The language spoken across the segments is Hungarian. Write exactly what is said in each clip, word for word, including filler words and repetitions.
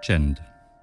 Csend.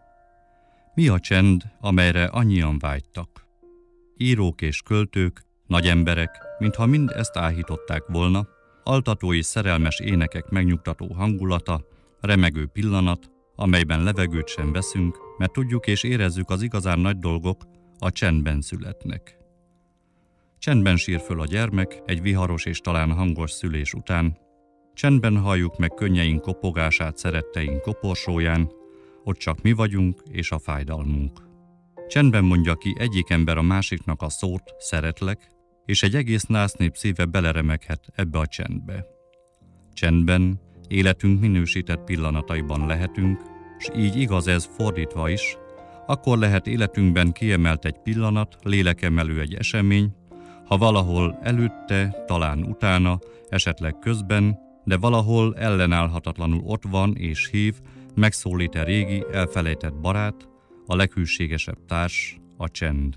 Mi a csend, amelyre annyian vágytak? Írók és költők, nagy emberek, mintha mind ezt áhították volna, altató és szerelmes énekek megnyugtató hangulata, remegő pillanat, amelyben levegőt sem veszünk, mert tudjuk és érezzük, az igazán nagy dolgok a csendben születnek. Csendben sír föl a gyermek egy viharos és talán hangos szülés után, csendben halljuk meg könnyeink kopogását szeretteink koporsóján, ott csak mi vagyunk és a fájdalmunk. Csendben mondja ki egyik ember a másiknak a szót, szeretlek, és egy egész násznép szíve beleremeghet ebbe a csendbe. Csendben, életünk minősített pillanataiban lehetünk, s így igaz ez fordítva is, akkor lehet életünkben kiemelt egy pillanat, lélekemelő egy esemény, ha valahol előtte, talán utána, esetleg közben, de valahol ellenállhatatlanul ott van és hív, megszólít-e régi, elfelejtett barát, a leghűségesebb társ, a csend.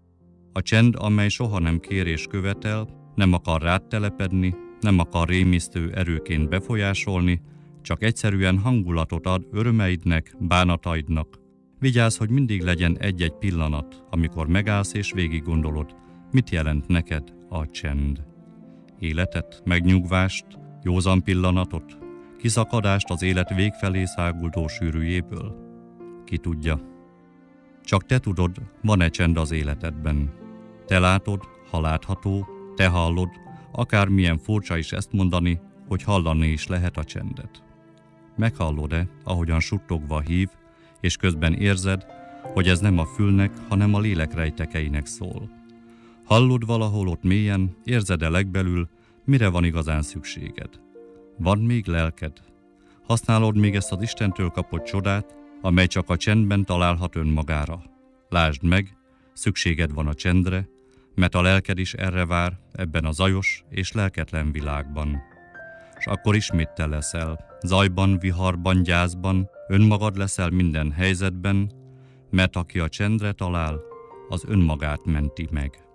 A csend, amely soha nem kér és követel, nem akar rád telepedni, nem akar rémisztő erőként befolyásolni, csak egyszerűen hangulatot ad örömeidnek, bánataidnak. Vigyázz, hogy mindig legyen egy-egy pillanat, amikor megállsz és végig gondolod, mit jelent neked a csend. Életet, megnyugvást, józan pillanatot, kiszakadást az élet végfelé száguldó sűrűjéből. Ki tudja. Csak te tudod, van-e csend az életedben. Te látod, ha látható, te hallod, akármilyen furcsa is ezt mondani, hogy hallani is lehet a csendet. Meghallod-e, ahogyan suttogva hív, és közben érzed, hogy ez nem a fülnek, hanem a lélek rejtekeinek szól. Hallod valahol ott mélyen, érzed-e legbelül, mire van igazán szükséged? Van még lelked? Használod még ezt az Istentől kapott csodát, amely csak a csendben találhat önmagára? Lásd meg, szükséged van a csendre, mert a lelked is erre vár ebben a zajos és lelketlen világban. És akkor ismét te leszel, zajban, viharban, gyászban, önmagad leszel minden helyzetben, mert aki a csendre talál, az önmagát menti meg.